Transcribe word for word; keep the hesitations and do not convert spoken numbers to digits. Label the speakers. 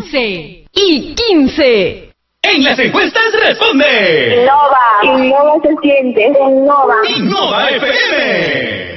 Speaker 1: once y quince.
Speaker 2: En las encuestas responde
Speaker 3: Innova. Innova se siente. Innova.
Speaker 2: Innova F M.